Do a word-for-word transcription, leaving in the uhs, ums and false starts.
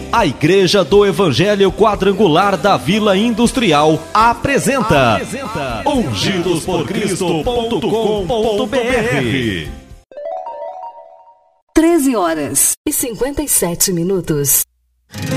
A Igreja do Evangelho Quadrangular da Vila Industrial apresenta, apresenta ungidos por cristo ponto com ponto b r. treze horas e cinquenta e sete minutos.